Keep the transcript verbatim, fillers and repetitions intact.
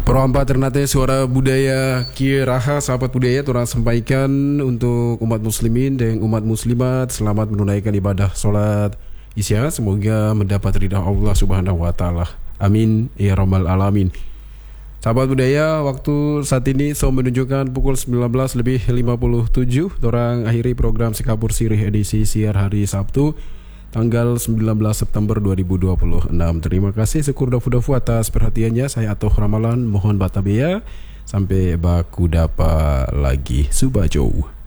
Perompa ternate suara budaya Kiraha, sahabat budaya turang sampaikan untuk umat muslimin dan umat muslimat selamat menunaikan ibadah solat isya, semoga mendapat ridha Allah Subhanahu wa taala. Amin ya rabbal alamin. Sahabat budaya, waktu saat ini so menunjukkan pukul sembilan belas lebih lima puluh tujuh. Orang akhiri program Sekapur Sirih edisi siar hari Sabtu tanggal sembilan belas September dua ribu dua puluh enam. Terima kasih syukur dafu-dafu atas perhatiannya. Saya Atoh Ramalan, mohon batabea. Sampai baku dapa lagi. Subajou.